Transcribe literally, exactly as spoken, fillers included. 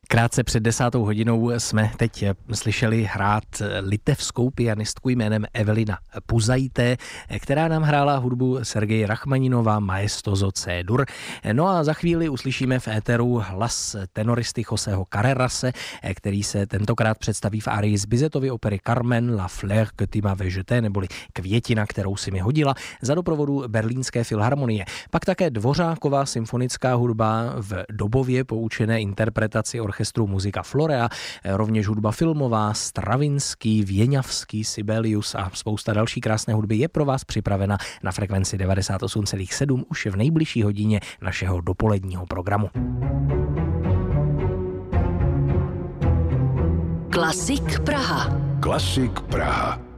Krátce před desátou hodinou jsme teď slyšeli hrát litevskou pianistku jménem Evelina Puzajté, která nám hrála hudbu Sergeje Rachmaninova Maestoso C-dur. No a za chvíli uslyšíme v éteru hlas tenoristy Joseho Carrerase, který se tentokrát představí v árii z Bizetovy opery Carmen, La fleur que tu m'avais jetée, neboli Květina, kterou si mi hodila, za doprovodu Berlínské filharmonie. Pak také Dvořákova symfonická hudba v dobově poučené interpretaci orchestru Musica Florea, rovněž hudba filmová, Stravinský, Věňavský, Sibelius a spousta další krásné hudby je pro vás připravena na frekvenci devadesát osm celá sedm už v nejbližší hodině našeho dopoledního programu. Klasik Praha. Klasik Praha.